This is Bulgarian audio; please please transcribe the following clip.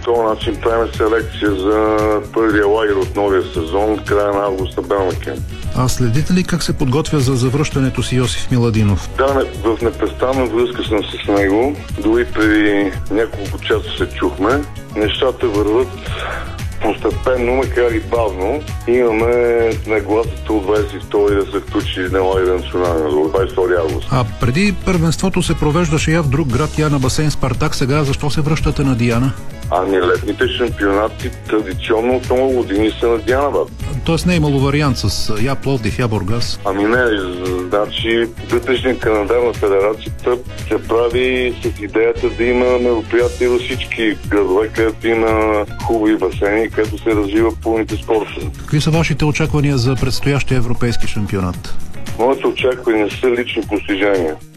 този начин правим селекция за първия лагер от новия сезон, края на август на Белмекен. А следите ли как се подготвя за завръщането си Йосиф Миладинов? Да, в непрестанна връзка съм с него. Дори преди няколко часа се чухме. Нещата върват постепенно, макар и бавно. Имаме нагласата от 22 да се включи на лагер национален отбор, 22 август. А преди първенството се провеждаше я в друг град, я на басейн Спартак. Сега защо се връщате на Диана? Ами летните шампионати традиционно от много години са на Диана, баб. Тоест не е имало вариант с я Пловдив, я Бургас? Ами не, значи вътрешния календар на федерацията се прави с идеята да има мероприятия във всички градове, където има хубави басейни, където се развива плувните спортове. Какви са вашите очаквания за предстоящия европейски шампионат? Моите очаквания са лични постижения.